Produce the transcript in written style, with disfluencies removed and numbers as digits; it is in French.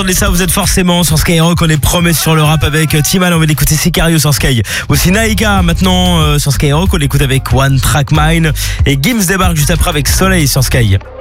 Et ça, vous êtes forcément sur Skyrock. On est promis sur le rap avec Timal. On va l'écouter Sicario sur Sky. Aussi Naika maintenant sur Skyrock. On l'écoute avec One Track Mind. Et Gims débarque juste après avec Soleil sur Sky.